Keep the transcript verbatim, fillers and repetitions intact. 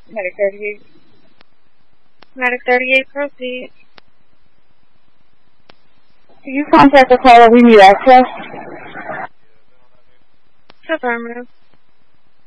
Medic thirty-eight. Medic thirty-eight, proceed. Can you contact the caller? We need access. Affirmative.